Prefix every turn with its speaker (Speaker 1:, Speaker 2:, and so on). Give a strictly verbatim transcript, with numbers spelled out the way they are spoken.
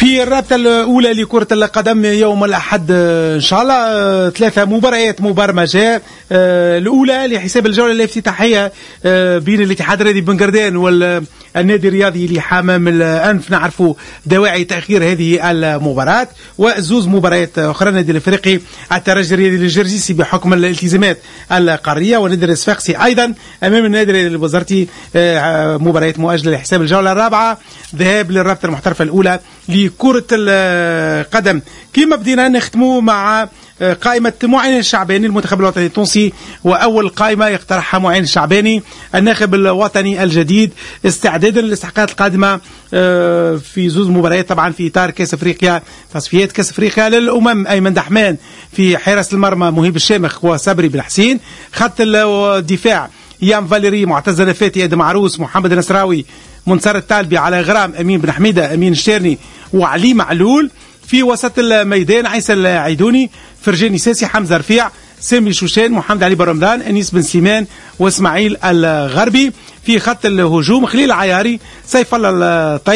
Speaker 1: في الرابطة الأولى لكرة القدم يوم الأحد إن شاء الله ثلاثة مباريات مبرمجة. الأولى لحساب الجولة الافتتاحية بين الاتحاد الرياضي بن قردان والنادي الرياضي لحمام الأنف. نعرفوا دواعي تأخير هذه المباراة، وزوز مباريات أخرى. النادي الأفريقي الترجي الرياضي الجرجيسي بحكم الالتزامات القارية، والنادي الصفاقسي أيضا أمام النادي الرياضي الوزارتي مباريات مؤجلة لحساب الجولة الرابعة. ذهاب للرابطة المحترفة الأولى لكرة القدم. كما بدينا نختموا مع قائمة معين الشعباني المنتخب الوطني التونسي، وأول قائمة يقترحها معين الشعباني الناخب الوطني الجديد استعدادا للاستحقاقات القادمة في زوز مباريات طبعا في إطار كأس أفريقيا، تصفيات كأس أفريقيا للأمم. أيمن دحمان في حراسة المرمى، مهيب الشامخ وصبري بن حسين. خط الدفاع يام فاليري، معتز نفاتي، ادم عروس، محمد النصراوي، منصر الطالبي، على غرام، امين بن حميده، امين الشيرني، وعلي معلول. في وسط الميدان عيسى العيدوني، فرجاني ساسي، حمزه رفيع، سامي شوشان، محمد علي برمضان، انيس بن سليمان، واسماعيل الغربي. في خط الهجوم خليل عياري، سيف الله